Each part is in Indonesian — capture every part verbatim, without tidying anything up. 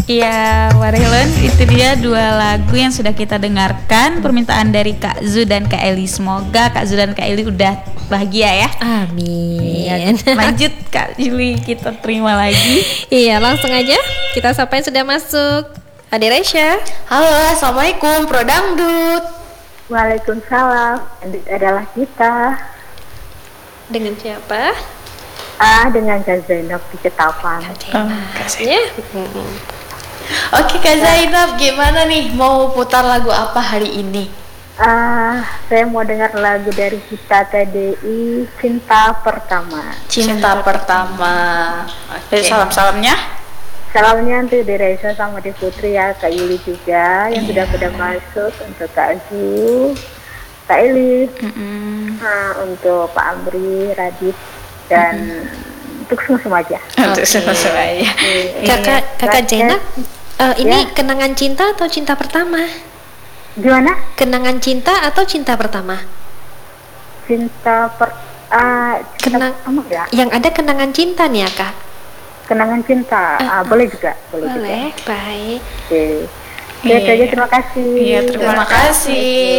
Iya, Warelon, itu dia dua lagu yang sudah kita dengarkan, permintaan dari Kak Zu dan Kak Eli. Semoga Kak Zu dan Kak Eli udah bahagia ya. Amin. Iya, lanjut Kak Juli, kita terima lagi. Iya, langsung aja kita sapa yang sudah masuk. Ade Resya. Halo, assalamualaikum Pro Dangdut. Waalaikumsalam. Dangdut adalah kita. Dengan siapa? Ah, dengan Kak Zainab di Ketapang. Oh, Kak Ya. Oke Kak Zainab, gimana nih mau putar lagu apa hari ini? Ah, saya mau dengar lagu dari kita T D I, Cinta Pertama. Cinta Pertama. Dari Oke. salam-salamnya. Salamnya untuk Reza sama di Putri ya, Kak Yuli juga yang sudah sudah masuk, untuk Kak Zu, Kak Eli, Mm-mm. nah, untuk Pak Amri, Radit, dan untuk semua semua aja. Untuk semua ya. Kakak Kakak Zainab, eh, ini kenangan cinta atau cinta pertama? Gimana? Kenangan cinta atau cinta pertama? Cinta per, ah, cinta Kenang- pertama ya? Yang ada kenangan cinta nih ya Kak? Kenangan cinta, ah, boleh juga, boleh, juga. Boleh, baik. Oke, Iya. oke aja, terima kasih. Iya, terima Terima kasih.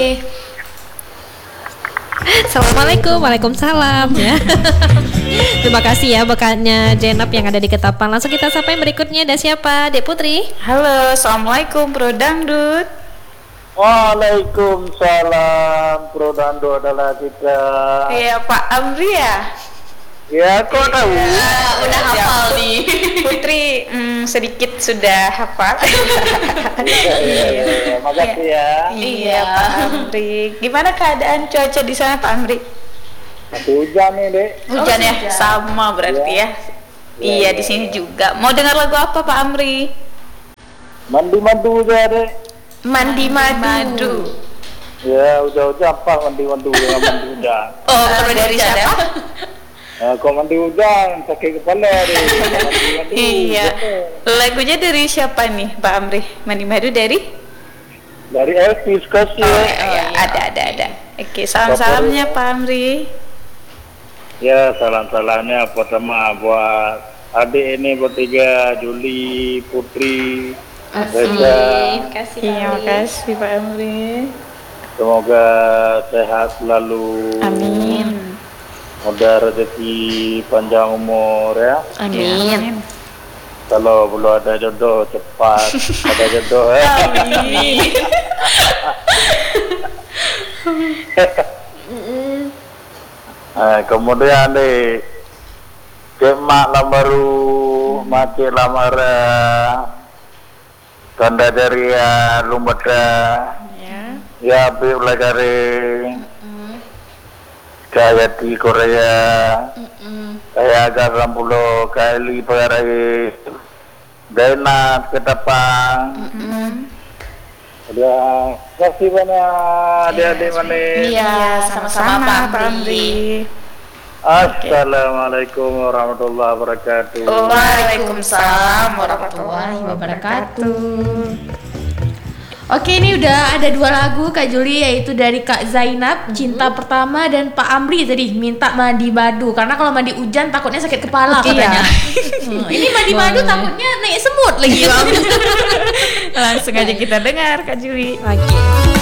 Assalamualaikum, waalaikumsalam ya. Terima kasih ya bekatnya Zainab yang ada di Ketapang. Langsung kita sapa yang berikutnya, ada siapa? Dek Putri. Halo, assalamualaikum Pro Dangdut. Waalaikumsalam, Pro Dangdut adalah kita. Iya, Pak Amri ya. Ya, kau tahu. Ah, udah hafal nih. Putri mm, sedikit sudah hafal. Iya, iya, iya. Makasih ya. Iya, Pak Amri. Gimana keadaan cuaca di sana, Pak Amri? Masih hujan nih, Dek. Hujan ya? Sama berarti ya. Iya, di sini juga. Mau dengar lagu apa, Pak Amri? Mandi-mandu aja, Dek. Mandi madu. Ya, hujan-hujan apa mandi-mandu ya, mandi hujan. Oh, kalau dari siapa? Nah, kau mandi hujan, sakit kepala, Dek. Mandi-mandu. Iya. Lagunya dari siapa nih, Pak Amri? Mandi madu dari? Dari Elvis kasih. Oh, ya, ada, ada, ada. Oke, salam-salamnya Pak Amri. Ya, salam-salamnya pertama buat adik ini bertiga, Juli, Putri, Reza. kasih. Iya, makasih Pak Amri. Semoga sehat selalu. Amin. Mudah rezeki, panjang umur ya. Amin. Kalau belum ada jodoh cepat ada jodoh ya. Amin. Nah, kemudian di kemak lamaru mati lamara tanda dari ya lumbada Ya. ya bi lagare kaya di Korea kaya agar rampulo kali pagarai Dena Ketapang. Udah, kasih banyak adik-adik mana. Iya, sama-sama Pak Amri. Assalamualaikum warahmatullahi wabarakatuh. Waalaikumsalam warahmatullahi wabarakatuh. Oke, ini udah ada dua lagu Kak Juli, yaitu dari Kak Zainab, Cinta Pertama, dan Pak Amri tadi minta mandi madu karena kalau mandi hujan takutnya sakit kepala katanya. Hmm, ini mandi madu takutnya naik semut lagi. Langsung aja kita dengar Kak Juli. Oke.